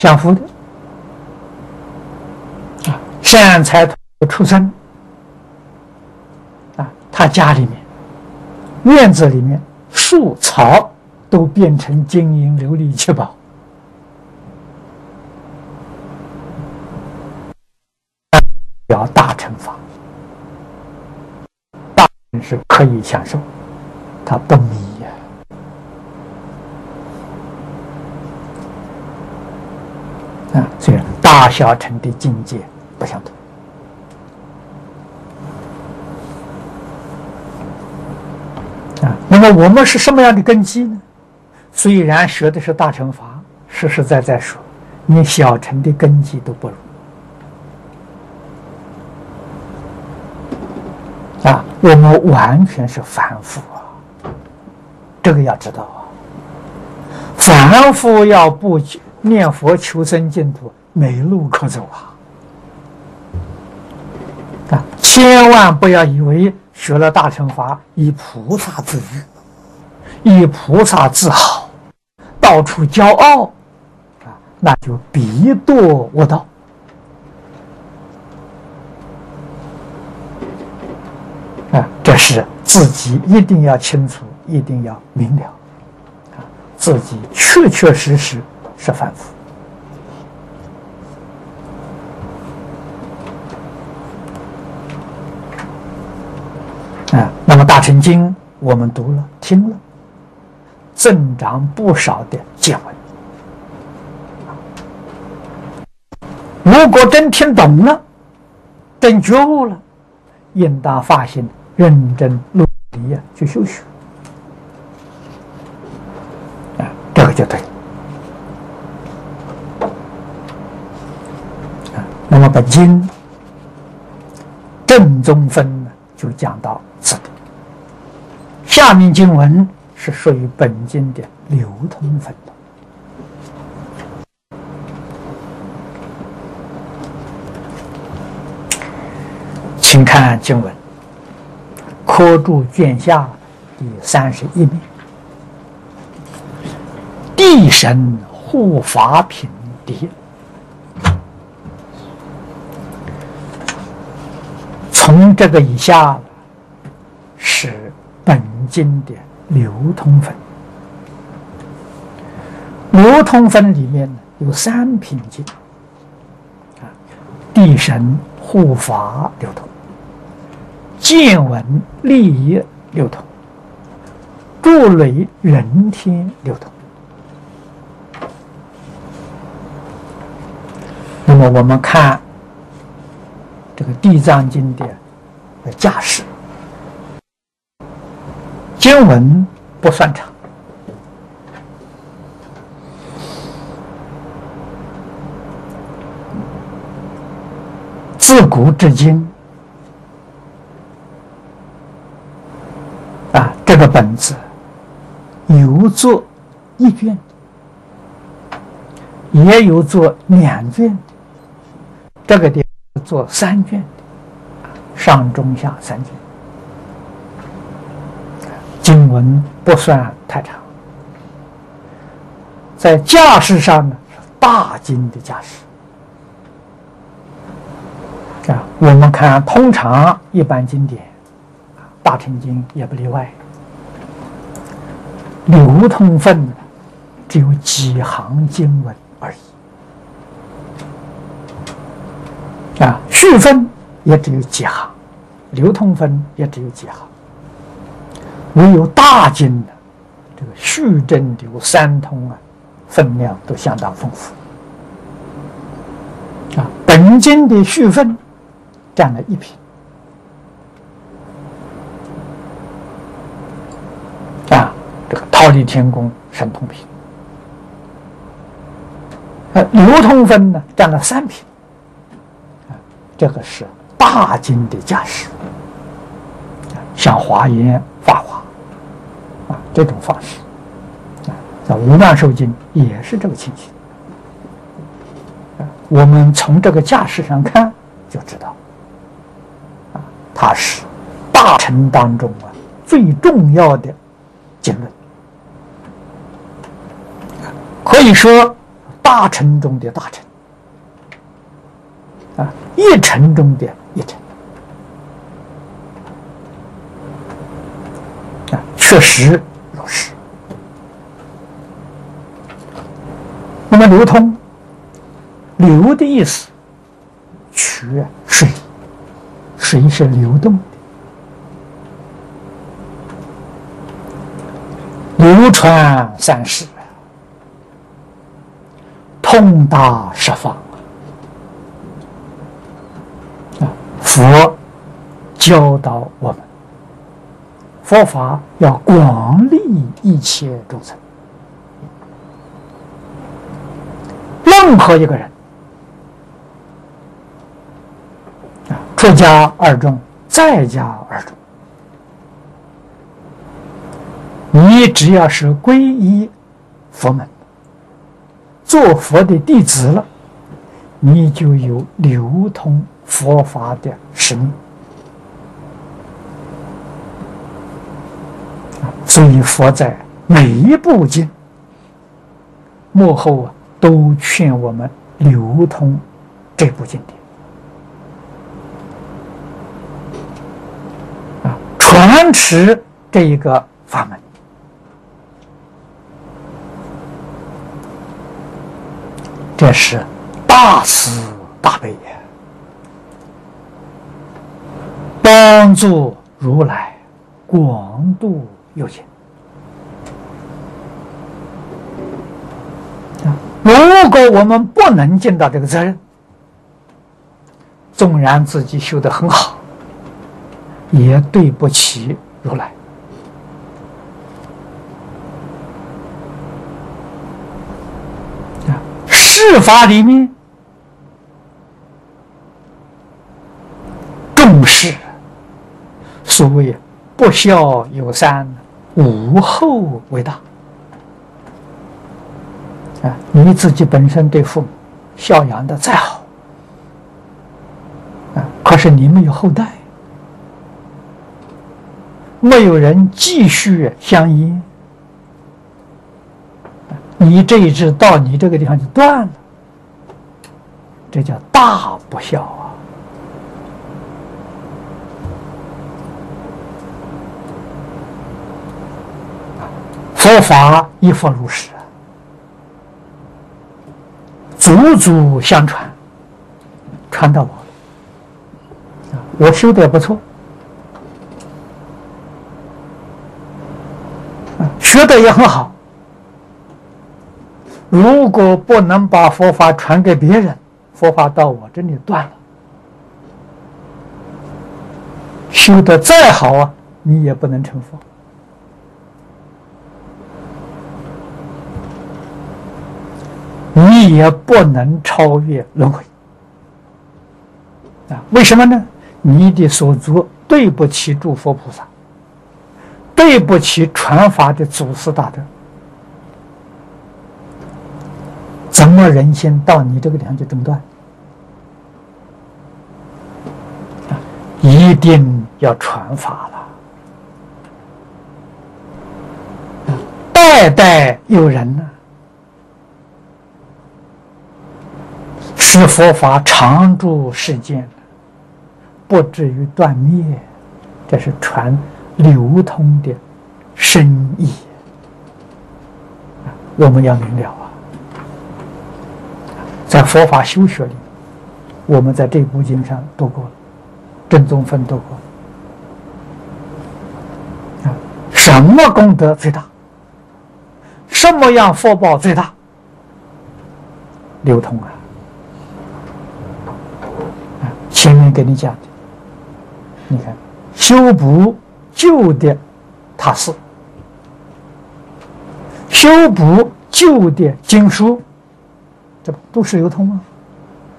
相符的善财童出生他家里面院子里面树草都变成金银琉璃七宝，要大乘法，大乘是可以享受，他不迷呀。所以大小乘的境界不相同。那么我们是什么样的根基呢？虽然学的是大乘法，实实在在说，你小乘的根基都不如。我们完全是凡夫这个要知道凡夫要不念佛求生净土，没路可走千万不要以为学了大乘法以菩萨自居，以菩萨自豪，到处骄傲那就必堕恶道。这是自己一定要清楚，一定要明了自己确确实实是凡夫。那么大乘经我们读了听了，增长不少的见闻。如果真听懂了，真觉悟了，应当发心认真努力去修学这个就对。那么本经正宗分呢，就讲到此地。下面经文是属于本经的流通分的。请看经文，科注卷下第31面，地神护法品第一。从这个以下是本经的流通分。流通分里面有3品经地神护法流通，见闻利益流通，诸类人天流通。那么我们看这个地藏经的架势，经文不算长，自古至今这个本子有做1卷的，也有做2卷的，这个地方做3卷的，上中下3卷。经文不算太长，在架势上呢是大经的架势。我们看通常一般经典，大乘经也不例外，流通分只有几行经文而已续分也只有几行，流通分也只有几行。唯有大经这个续真流三通分量都相当丰富本经的续分占了1品这个忉利天宫神通品，流通分呢占了3品这个是大经的架势，像华严、法华这种方式在无量寿经也是这个情形我们从这个架势上看就知道它是大乘当中最重要的经论。可以说大大乘中的大乘，一乘中的一乘，确实如是。那么流通，流的意思，取水，水是流动的，流传三世，通达十方。佛教导我们，佛法要广利一切众生。任何一个人，出家二众，在家二众，你只要是皈依佛门，做佛的弟子了，你就有流通佛法的使命。所以佛在每一部经幕后都劝我们流通这部经典，传持这一个法门。这是大慈大悲也，帮助如来广度有情。如果我们不能尽到这个责任，纵然自己修得很好，也对不起如来。世法里面重视所谓不孝有三，无后为大。你自己本身对父母孝养的再好，可是你没有后代，没有人继续相依，你这一支到你这个地方就断了，这叫大不孝啊！佛法亦复如是，祖祖相传，传到我了，我修的也不错，学的也很好。如果不能把佛法传给别人，佛法到我这里断了，修的再好啊，你也不能成佛。你也不能超越轮回为什么呢？你的所做对不起诸佛菩萨，对不起传法的祖师大德，怎么忍心到你这个地方去中断？一定要传法了，代代有人呢，使佛法常驻世间，不至于断灭，这是传流通的深意，我们要明了啊！在佛法修学里，我们在这部经上读过了，正宗分读过了。什么功德最大？什么样福报最大？流通啊！前面给你讲的，你看修补旧的塔寺，修补旧的经书，这都是流通吗？